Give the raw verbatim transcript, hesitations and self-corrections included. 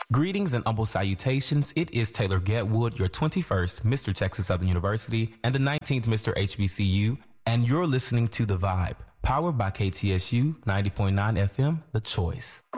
Greetings and humble salutations. It is Taylor Getwood, your twenty-first Mister Texas Southern University and the nineteenth Mister H B C U, and you're listening to The Vibe, powered by K T S U ninety point nine F M, The Choice.